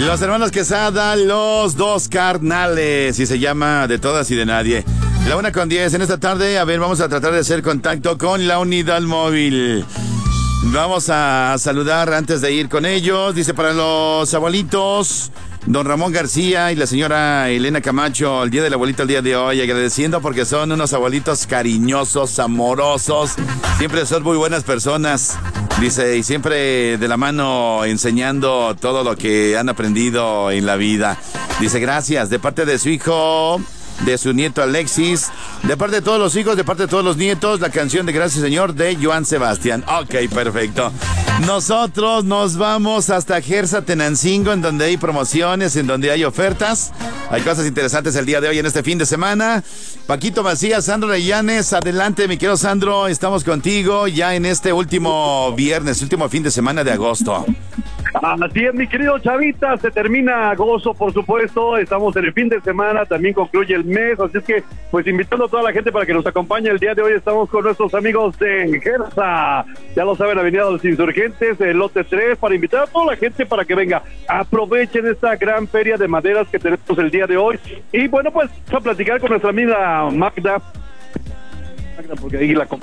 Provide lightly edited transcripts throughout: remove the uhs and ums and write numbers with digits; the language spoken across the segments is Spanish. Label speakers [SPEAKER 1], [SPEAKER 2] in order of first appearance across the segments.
[SPEAKER 1] Los hermanos Quesada, los dos carnales, y se llama De Todas y de Nadie. La 1:10 en esta tarde. A ver, vamos a tratar de hacer contacto con la unidad móvil. Vamos a saludar antes de ir con ellos. Dice, para los abuelitos, don Ramón García y la señora Elena Camacho, el día de la abuelita el día de hoy, agradeciendo porque son unos abuelitos cariñosos, amorosos, siempre son muy buenas personas, dice, y siempre de la mano enseñando todo lo que han aprendido en la vida. Dice, gracias, de parte de su hijo, de su nieto Alexis, de parte de todos los hijos, de parte de todos los nietos, la canción de Gracias Señor de Joan Sebastián. Ok, perfecto. Nosotros nos vamos hasta Gersa Tenancingo, en donde hay promociones, en donde hay ofertas. Hay cosas interesantes el día de hoy en este fin de semana. Paquito Macías, Sandro Reyanes, adelante, mi querido Sandro, estamos contigo ya en este último viernes, último fin de semana de agosto.
[SPEAKER 2] Así es, mi querido Chavita, se termina agosto, por supuesto, estamos en el fin de semana, también concluye el mes, así es que, pues invitando a toda la gente para que nos acompañe el día de hoy, estamos con nuestros amigos de Gersa, ya lo saben, Avenida de los Insurgentes, el lote 3, para invitar a toda la gente para que venga, aprovechen esta gran feria de maderas que tenemos el día de hoy, y bueno, pues, vamos a platicar con nuestra amiga Magda, porque ahí la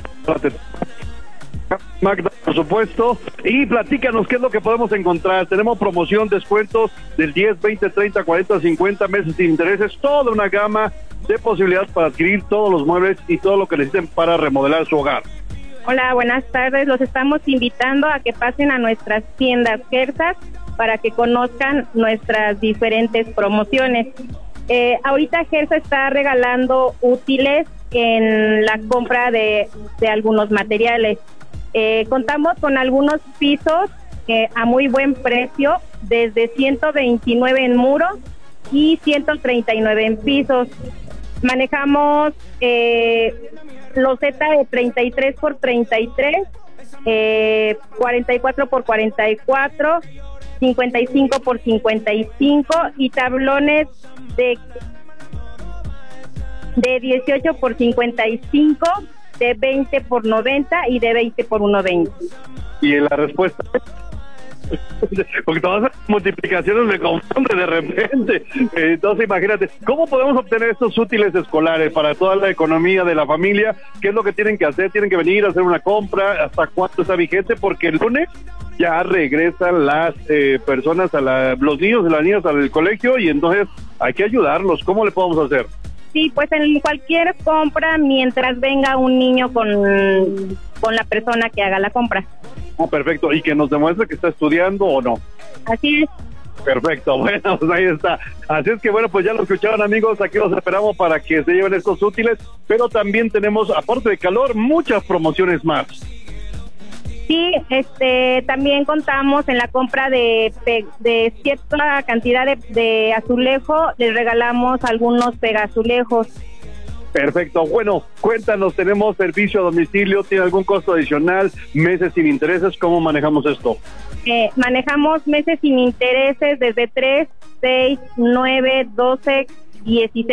[SPEAKER 2] Magda, por supuesto, y platícanos qué es lo que podemos encontrar. Tenemos promoción, descuentos del 10, 20, 30, 40, 50 meses sin intereses, toda una gama de posibilidades para adquirir todos los muebles y todo lo que necesiten para remodelar su hogar.
[SPEAKER 3] Hola, buenas tardes. Los estamos invitando a que pasen a nuestras tiendas Gersa para que conozcan nuestras diferentes promociones. Ahorita Gersa está regalando útiles en la compra de algunos materiales. Contamos con algunos pisos a muy buen precio, desde 129 en muro y 139 en pisos. Manejamos loseta de 33 por 33, 44 por 44, 55 por 55 y tablones de 18 por 55, de 20 por 90 y de 20 por 1.20.
[SPEAKER 2] Y la respuesta, porque todas las multiplicaciones me confunden de repente. Entonces imagínate, ¿cómo podemos obtener estos útiles escolares para toda la economía de la familia? ¿Qué es lo que tienen que hacer? ¿Tienen que venir a hacer una compra? ¿Hasta cuánto está vigente? Porque el lunes ya regresan las personas, los niños y las niñas al colegio, y entonces hay que ayudarlos. ¿Cómo le podemos hacer?
[SPEAKER 3] Sí, pues en cualquier compra, mientras venga un niño con la persona que haga la compra.
[SPEAKER 2] Perfecto, y que nos demuestre que está estudiando o no.
[SPEAKER 3] Así es.
[SPEAKER 2] Perfecto, bueno, pues ahí está. Así es que bueno, pues ya lo escucharon, amigos, aquí los esperamos para que se lleven estos útiles, pero también tenemos, aparte de calor, muchas promociones más.
[SPEAKER 3] Sí, también contamos en la compra de cierta cantidad de azulejo, les regalamos algunos pegazulejos.
[SPEAKER 2] Perfecto, bueno, cuéntanos, ¿tenemos servicio a domicilio? ¿Tiene algún costo adicional? ¿Meses sin intereses? ¿Cómo manejamos esto?
[SPEAKER 3] Manejamos meses sin intereses desde 3, 6, 9, 12, 16